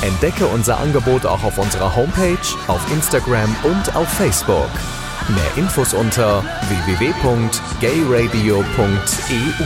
Entdecke unser Angebot auch auf unserer Homepage, auf Instagram und auf Facebook. Mehr Infos unter www.gayradio.eu.